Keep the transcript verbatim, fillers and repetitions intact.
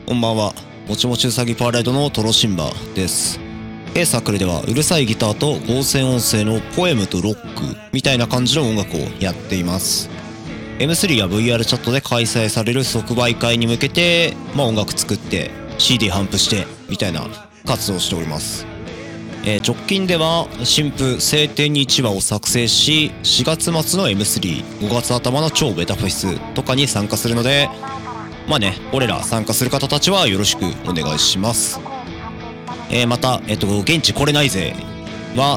こんばんは。もちもちうさぎパーライドのトロシンバです。A サークルではうるさいギターと合成音声のポエムとロックみたいな感じの音楽をやっています。エムスリー や ブイアール チャットで開催される即売会に向けて、まあ、音楽作って シーディー 頒布してみたいな活動をしております。えー、直近では新譜晴天にいちわを作成し、しがつ末の エムスリー、ごがつ頭の超ベタフェスとかに参加するので、まあね、俺ら参加する方たちはよろしくお願いします。えー、また、えっと、現地来れないぜ